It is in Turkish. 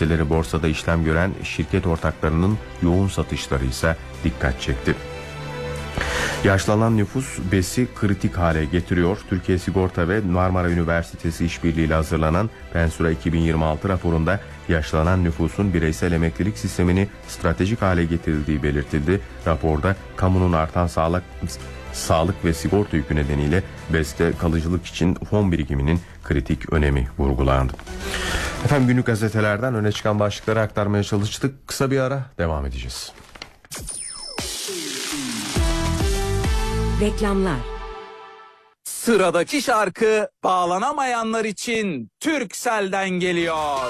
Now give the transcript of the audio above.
Hisseleri borsada işlem gören şirket ortaklarının yoğun satışları ise dikkat çekti. Yaşlanan nüfus BES'i kritik hale getiriyor. Türkiye Sigorta ve Marmara Üniversitesi işbirliğiyle hazırlanan Pensura 2026 raporunda yaşlanan nüfusun bireysel emeklilik sistemini stratejik hale getirildiği belirtildi. Raporda kamunun artan sağlık ve sigorta yükü nedeniyle BES'te kalıcılık için fon birikiminin kritik önemi vurgulandı. Efendim, günlük gazetelerden öne çıkan başlıkları aktarmaya çalıştık. Kısa bir ara, devam edeceğiz. Reklamlar. Sıradaki şarkı bağlanamayanlar için Turkcell'den geliyor.